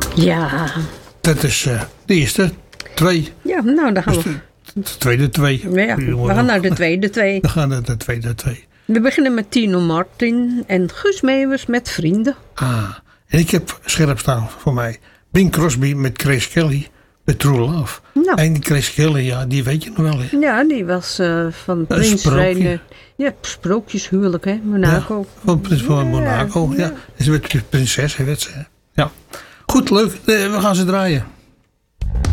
Ja. Dat is de eerste 2. Ja, nou dan gaan we. De tweede 2. Ja, we gaan naar de tweede 2. We gaan naar de tweede 2. We beginnen met Tino Martin en Guus Meeuwers met Vrienden. En ik heb scherp staan voor mij Bing Crosby met Grace Kelly met True Love. Nou. En die Grace Kelly, ja, die weet je nog wel. Hè? Ja, die was van Prins Reiner. Ja, sprookjeshuwelijk, hè, Monaco. Ja, van Prins van Monaco, ja. En ze werd prinses, hè, werd ze. Ja. Goed, leuk. We gaan ze draaien.